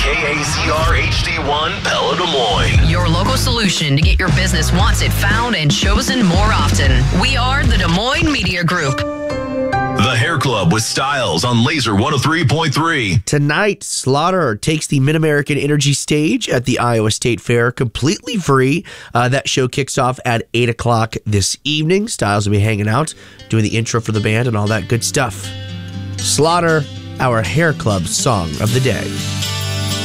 KAZR HD1 Pella Des Moines. Your local solution to get your business wants it found and chosen more often. We are the Des Moines Media Group. The Hair Club with Styles on Laser 103.3. Tonight, Slaughter takes the Mid-American Energy stage at the Iowa State Fair completely free. That show kicks off at 8 o'clock this evening. Styles will be hanging out, doing the intro for the band and all that good stuff. Slaughter, our Hair Club song of the day.